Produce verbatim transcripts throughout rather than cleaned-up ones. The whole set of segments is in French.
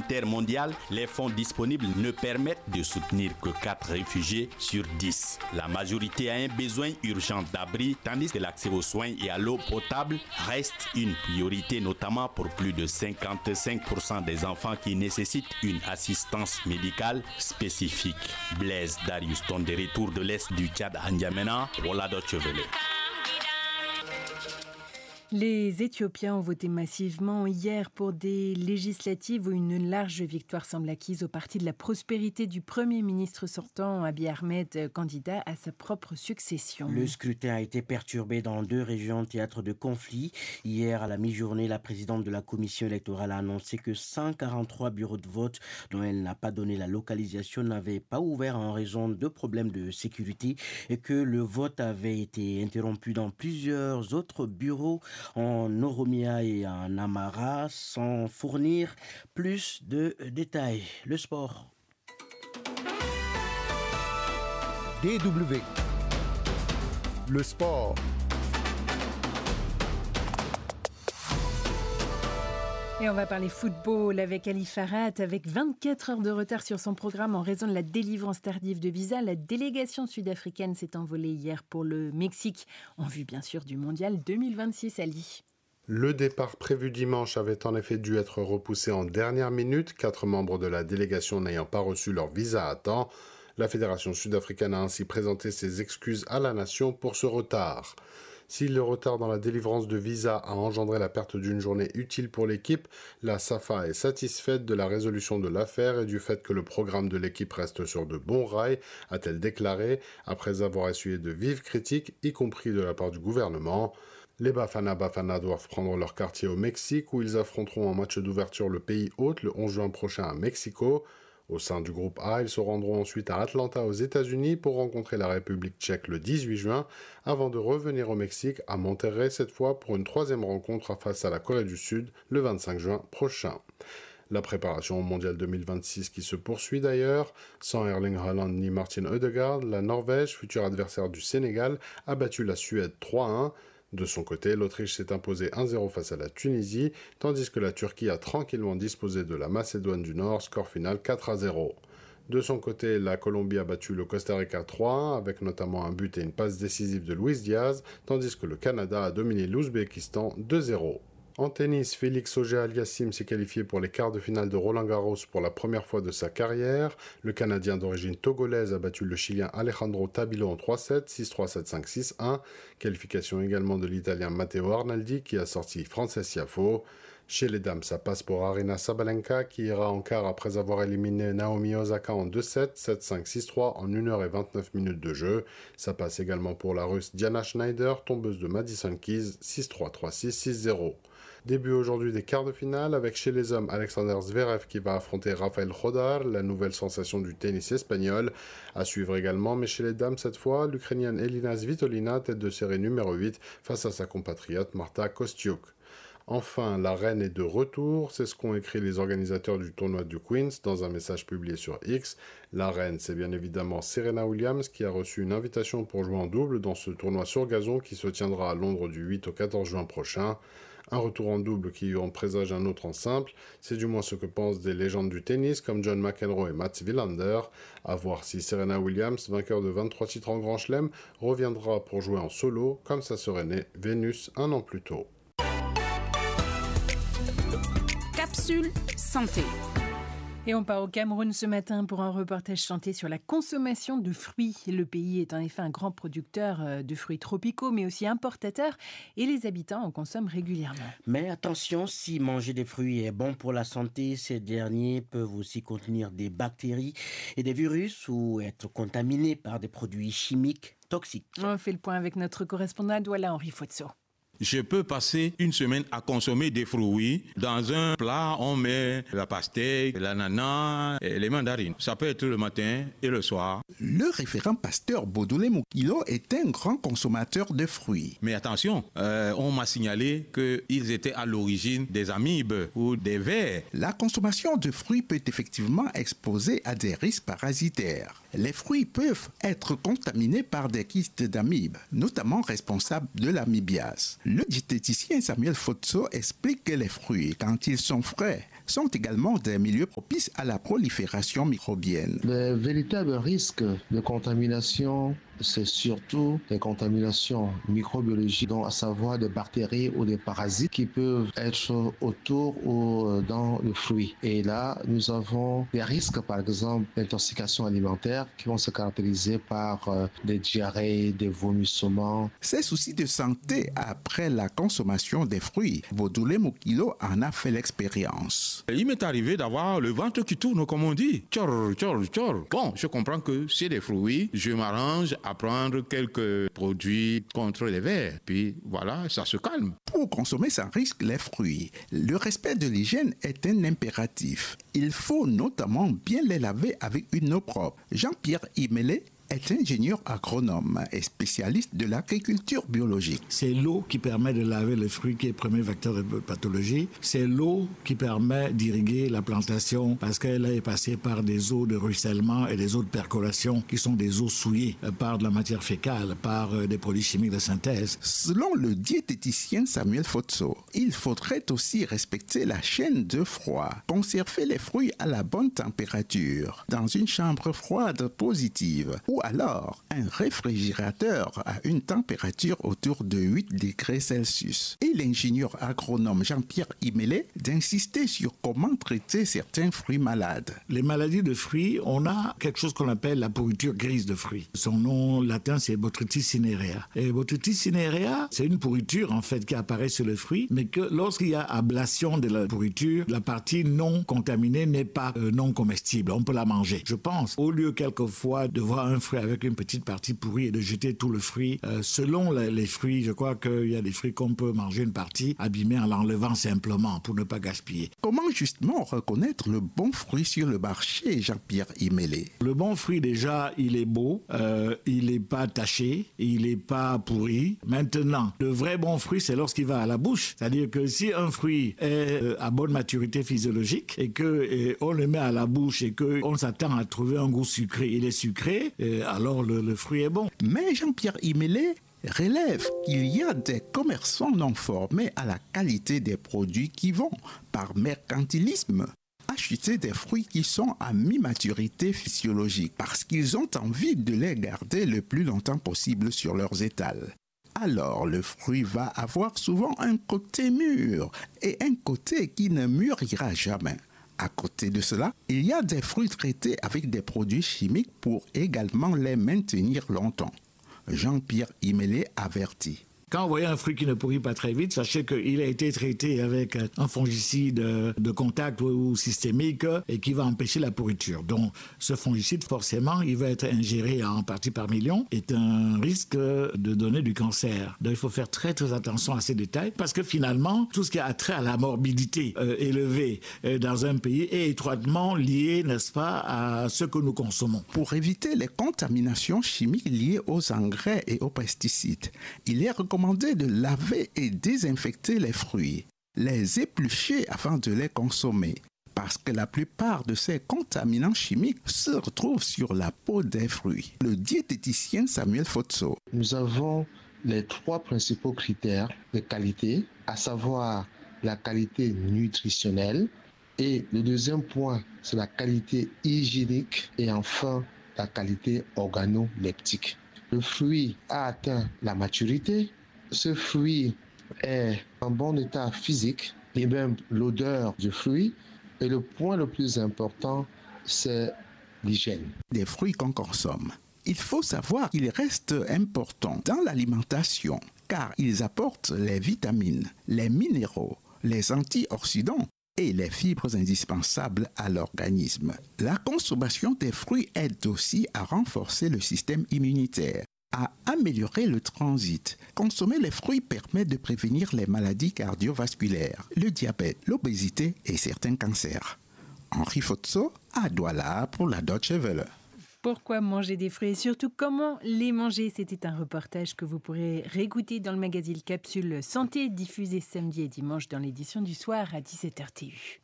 alimentaire mondial, les fonds disponibles ne permettent de soutenir que quatre réfugiés sur dix. La majorité a un besoin urgent d'abri, tandis que l'accès aux soins et à l'eau potable reste une priorité, notamment pour plus de cinquante-cinq pour cent des enfants qui nécessitent une assistance médicale spécifique. Blaise Dariuston, de retour de l'Est du Tchad à N'Djamena, Rola Deutsche Welle. Les Éthiopiens ont voté massivement hier pour des législatives où une large victoire semble acquise au parti de la prospérité du Premier ministre sortant, Abiy Ahmed, candidat à sa propre succession. Le scrutin a été perturbé dans deux régions théâtres de conflits. Hier, à la mi-journée, la présidente de la commission électorale a annoncé que cent quarante-trois bureaux de vote dont elle n'a pas donné la localisation n'avaient pas ouvert en raison de problèmes de sécurité et que le vote avait été interrompu dans plusieurs autres bureaux en Oromia et en Amara, sans fournir plus de détails. Le sport. D W. Le sport. Et on va parler football avec Ali Farhat. Avec vingt-quatre heures de retard sur son programme en raison de la délivrance tardive de visa, la délégation sud-africaine s'est envolée hier pour le Mexique, en vue bien sûr du mondial deux mille vingt-six, Ali. Le départ prévu dimanche avait en effet dû être repoussé en dernière minute, quatre membres de la délégation n'ayant pas reçu leur visa à temps. La fédération sud-africaine a ainsi présenté ses excuses à la nation pour ce retard. Si le retard dans la délivrance de visa a engendré la perte d'une journée utile pour l'équipe, la SAFA est satisfaite de la résolution de l'affaire et du fait que le programme de l'équipe reste sur de bons rails, a-t-elle déclaré, après avoir essuyé de vives critiques, y compris de la part du gouvernement. Les Bafana Bafana doivent prendre leur quartier au Mexique où ils affronteront en match d'ouverture le pays hôte le onze juin prochain à Mexico. Au sein du groupe A, ils se rendront ensuite à Atlanta aux États-Unis pour rencontrer la République tchèque le dix-huit juin, avant de revenir au Mexique, à Monterrey cette fois, pour une troisième rencontre face à la Corée du Sud le vingt-cinq juin prochain. La préparation au mondial deux mille vingt-six qui se poursuit d'ailleurs. Sans Erling Haaland ni Martin Ødegaard, la Norvège, futur adversaire du Sénégal, a battu la Suède trois à un. De son côté, l'Autriche s'est imposée un zéro face à la Tunisie, tandis que la Turquie a tranquillement disposé de la Macédoine du Nord, score final quatre à zéro. De son côté, la Colombie a battu le Costa Rica trois à un, avec notamment un but et une passe décisive de Luis Diaz, tandis que le Canada a dominé l'Ouzbékistan deux zéro. En tennis, Félix Auger-Aliassime s'est qualifié pour les quarts de finale de Roland-Garros pour la première fois de sa carrière. Le Canadien d'origine togolaise a battu le Chilien Alejandro Tabilo en trois sept, six trois, sept cinq, six un. Qualification également de l'Italien Matteo Arnaldi qui a sorti Frances Tiafoe. Chez les dames, ça passe pour Aryna Sabalenka qui ira en quart après avoir éliminé Naomi Osaka en deux sept, sept cinq, six trois en une heure et vingt-neuf minutes de jeu. Ça passe également pour la Russe Diana Schneider, tombeuse de Madison Keys, six trois, trois six, six zéro. Début aujourd'hui des quarts de finale avec chez les hommes Alexander Zverev qui va affronter Rafael Chodar, la nouvelle sensation du tennis espagnol. À suivre également, mais chez les dames cette fois, l'Ukrainienne Elina Svitolina, tête de série numéro huit, face à sa compatriote Marta Kostyuk. Enfin, la reine est de retour, c'est ce qu'ont écrit les organisateurs du tournoi du Queens dans un message publié sur X. La reine, c'est bien évidemment Serena Williams qui a reçu une invitation pour jouer en double dans ce tournoi sur gazon qui se tiendra à Londres du huit au quatorze juin prochain. Un retour en double qui en présage un autre en simple, c'est du moins ce que pensent des légendes du tennis comme John McEnroe et Mats Wilander. À voir si Serena Williams, vainqueur de vingt-trois titres en Grand Chelem, reviendra pour jouer en solo comme ça serait né Vénus un an plus tôt. Capsule santé. Et on part au Cameroun ce matin pour un reportage santé sur la consommation de fruits. Le pays est en effet un grand producteur de fruits tropicaux, mais aussi importateur, et les habitants en consomment régulièrement. Mais attention, si manger des fruits est bon pour la santé, ces derniers peuvent aussi contenir des bactéries et des virus ou être contaminés par des produits chimiques toxiques. On fait le point avec notre correspondant Douala Henri Fotso. Je peux passer une semaine à consommer des fruits. Dans un plat, on met la pastèque, l'ananas et les mandarines. Ça peut être le matin et le soir. Le référent pasteur Baudoulet Moukilo est un grand consommateur de fruits. Mais attention, euh, on m'a signalé qu'ils étaient à l'origine des amibes ou des vers. La consommation de fruits peut effectivement exposer à des risques parasitaires. Les fruits peuvent être contaminés par des kystes d'amibes, notamment responsables de l'amibiase. Le diététicien Samuel Fotso explique que les fruits, quand ils sont frais, sont également des milieux propices à la prolifération microbienne. Le véritable risque de contamination, c'est surtout les contaminations microbiologiques, donc à savoir des bactéries ou des parasites qui peuvent être autour ou dans le fruit. Et là, nous avons des risques, par exemple, d'intoxication alimentaire qui vont se caractériser par euh, des diarrhées, des vomissements. Ces soucis de santé après la consommation des fruits, Baudoulé Moukilo en a fait l'expérience. Il m'est arrivé d'avoir le ventre qui tourne, comme on dit. Tchor, tchor, tchor. Bon, je comprends que c'est des fruits. Je m'arrange à prendre quelques produits contre les vers. Puis voilà, ça se calme. Pour consommer sans risque les fruits, le respect de l'hygiène est un impératif. Il faut notamment bien les laver avec une eau propre. Jean-Pierre Imélé est ingénieur agronome et spécialiste de l'agriculture biologique. C'est l'eau qui permet de laver le fruit qui est le premier vecteur de pathologie. C'est l'eau qui permet d'irriguer la plantation parce qu'elle est passée par des eaux de ruissellement et des eaux de percolation qui sont des eaux souillées par de la matière fécale, par des produits chimiques de synthèse. Selon le diététicien Samuel Fotso, il faudrait aussi respecter la chaîne de froid, conserver les fruits à la bonne température, dans une chambre froide positive, ou alors un réfrigérateur à une température autour de huit degrés Celsius. Et l'ingénieur agronome Jean-Pierre Imélé d'insister sur comment traiter certains fruits malades. Les maladies de fruits, on a quelque chose qu'on appelle la pourriture grise de fruits. Son nom latin, c'est Botrytis cinerea. Et Botrytis cinerea, c'est une pourriture en fait qui apparaît sur le fruit, mais que lorsqu'il y a ablation de la pourriture, la partie non contaminée n'est pas euh, non comestible. On peut la manger. Je pense, au lieu quelquefois de voir un fruit avec une petite partie pourrie et de jeter tout le fruit. Euh, selon les, les fruits, je crois qu'il y a des fruits qu'on peut manger une partie abîmée en l'enlevant simplement pour ne pas gaspiller. Comment justement reconnaître le bon fruit sur le marché, Jean-Pierre Imélé? Le bon fruit, déjà, il est beau, euh, il n'est pas taché, il n'est pas pourri. Maintenant, le vrai bon fruit, c'est lorsqu'il va à la bouche. C'est-à-dire que si un fruit est euh, à bonne maturité physiologique et qu'on le met à la bouche et qu'on s'attend à trouver un goût sucré, il est sucré, et alors le, le fruit est bon. Mais Jean-Pierre Imélé relève qu'il y a des commerçants non formés à la qualité des produits qui vont, par mercantilisme, acheter des fruits qui sont à mi-maturité physiologique parce qu'ils ont envie de les garder le plus longtemps possible sur leurs étals. Alors le fruit va avoir souvent un côté mûr et un côté qui ne mûrira jamais. À côté de cela, il y a des fruits traités avec des produits chimiques pour également les maintenir longtemps. Jean-Pierre Imélé avertit. Quand vous voyez un fruit qui ne pourrit pas très vite, sachez qu'il a été traité avec un fongicide de contact ou systémique et qui va empêcher la pourriture. Donc, ce fongicide, forcément, il va être ingéré en partie par million, est un risque de donner du cancer. Donc, il faut faire très, très attention à ces détails parce que finalement, tout ce qui a trait à la morbidité euh, élevée euh, dans un pays est étroitement lié, n'est-ce pas, à ce que nous consommons. Pour éviter les contaminations chimiques liées aux engrais et aux pesticides, il est recommandé de laver et désinfecter les fruits, les éplucher avant de les consommer, parce que la plupart de ces contaminants chimiques se retrouvent sur la peau des fruits. Le diététicien Samuel Fotso. Nous avons les trois principaux critères de qualité, à savoir la qualité nutritionnelle, et le deuxième point, c'est la qualité hygiénique, et enfin la qualité organoleptique. Le fruit a atteint la maturité. Ce fruit est en bon état physique et même l'odeur du fruit. Et le point le plus important, c'est l'hygiène. Des fruits qu'on consomme. Il faut savoir qu'ils restent importants dans l'alimentation car ils apportent les vitamines, les minéraux, les antioxydants et les fibres indispensables à l'organisme. La consommation des fruits aide aussi à renforcer le système immunitaire, à améliorer le transit. Consommer les fruits permet de prévenir les maladies cardiovasculaires, le diabète, l'obésité et certains cancers. Henri Fotso à Douala pour la Deutsche Welle. Pourquoi manger des fruits et surtout comment les manger? C'était un reportage que vous pourrez réécouter dans le magazine Capsule Santé, diffusé samedi et dimanche dans l'édition du soir à dix-sept heures T U.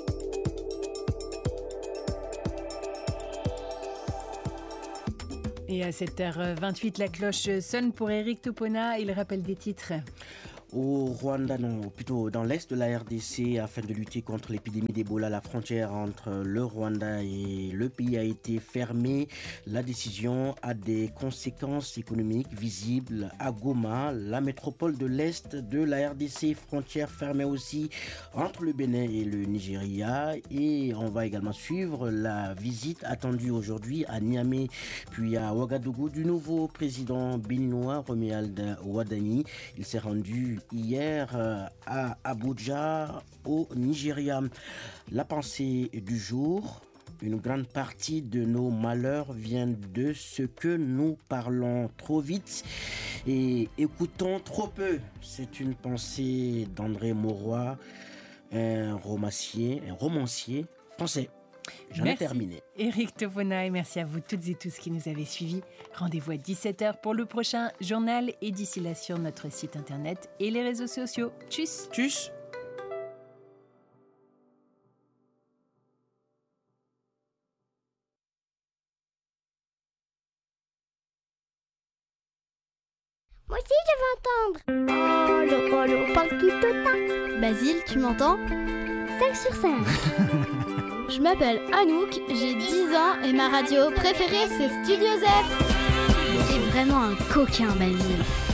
Et Et à sept heures vingt-huit, la cloche sonne pour Eric Topona. Il rappelle des titres. Au Rwanda, non, plutôt dans l'est de la R D C, afin de lutter contre l'épidémie d'Ebola, la frontière entre le Rwanda et le pays a été fermée. La décision a des conséquences économiques visibles à Goma, la métropole de l'est de la R D C, frontière fermée aussi entre le Bénin et le Nigeria. Et on va également suivre la visite attendue aujourd'hui à Niamey puis à Ouagadougou du nouveau président béninois Romuald Wadani. Il s'est rendu hier à Abuja au Nigeria. La pensée du jour: une grande partie de nos malheurs vient de ce que nous parlons trop vite et écoutons trop peu. C'est une pensée d'André Mauroy, un romancier, un romancier français. J'en ai terminé. Eric Topona, et merci à vous toutes et tous qui nous avez suivis. Rendez-vous à dix-sept heures pour le prochain journal et d'ici là sur notre site internet et les réseaux sociaux. Tchuss. Tchuss. Moi aussi je veux entendre. Oh, le Rollo parle tout le temps. Basile, tu m'entends? cinq sur cinq. Je m'appelle Anouk, j'ai dix ans et ma radio préférée c'est Studio Z. T'es vraiment un coquin, Basile.